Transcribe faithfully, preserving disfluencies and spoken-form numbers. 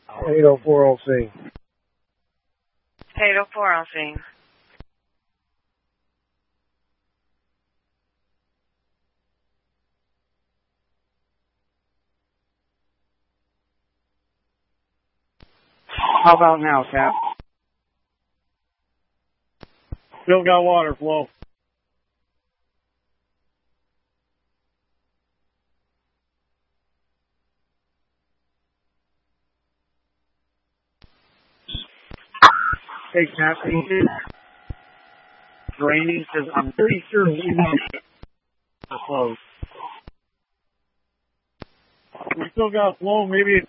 eight oh four Olsing. eight oh four Olsing. How about now, Cap? Still got water flow. Hey, Cap, it's raining because I'm pretty sure we have to close. We still got flow. Maybe it's